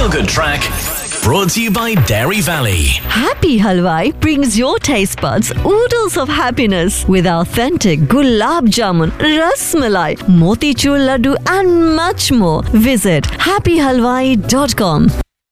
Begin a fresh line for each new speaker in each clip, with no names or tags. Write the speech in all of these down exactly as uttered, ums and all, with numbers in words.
Feel Good Track, brought to you by Dairy Valley.
Happy Halwai brings your taste buds oodles of happiness with authentic gulab jamun, ras malai, motichur laddu and much more. Visit happy halwai dot com.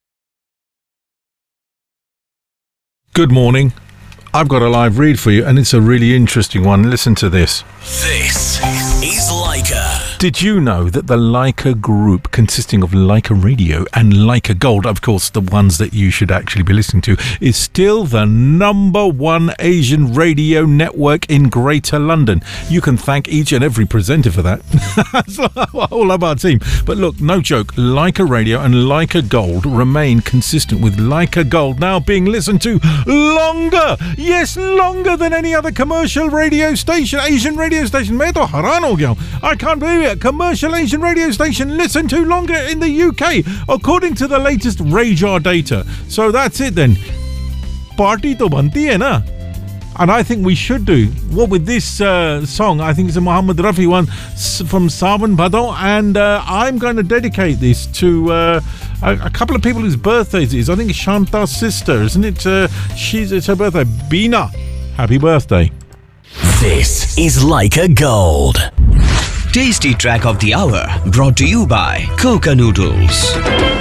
Good morning. I've got a live read for you, and it's a really interesting one. Listen to this.
This is Leica.
Did you know that the Leica group, consisting of Leica Radio and Leica Gold, of course the ones that you should actually be listening to, is still the number one Asian radio network in Greater London? You can thank each and every presenter for that. That's all of our team. But look, no joke, Leica Radio and Leica Gold remain consistent, with Leica Gold now being listened to longer, yes, longer than any other commercial radio station, Asian radio station. Main to haran ho gaya. I can't believe it. Commercial Asian radio station listened to longer in the U K, according to the latest Radar data. So that's it then. Party to banti hai na. And I think we should do what with this uh, song. I think it's a Muhammad Rafi one from Sawan Bhadon, and uh, I'm going to dedicate this to uh, a, a couple of people whose birthdays it is. I think it's Shanta's sister, isn't it? Uh, she's it's her birthday. Bina, happy birthday.
This is Leica Gold.
Tasty Track of the Hour, brought to you by Coca Noodles.